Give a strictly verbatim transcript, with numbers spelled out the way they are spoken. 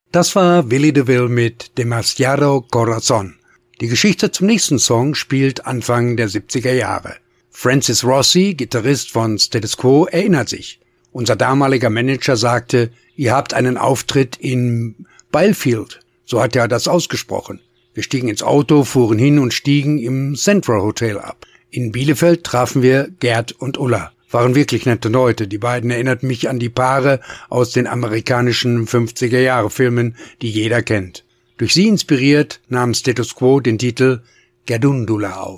Das war Willy DeVille mit Demasiado Corazon. Die Geschichte zum nächsten Song spielt Anfang der siebziger Jahre. Francis Rossi, Gitarrist von Status Quo, erinnert sich. Unser damaliger Manager sagte, ihr habt einen Auftritt in Byfield. So hat er das ausgesprochen. Wir stiegen ins Auto, fuhren hin und stiegen im Central Hotel ab. In Bielefeld trafen wir Gerd und Ulla. Waren wirklich nette Leute. Die beiden erinnerten mich an die Paare aus den amerikanischen fünfziger-Jahre-Filmen, die jeder kennt. Durch sie inspiriert nahm Status Quo den Titel Gerdundula auf.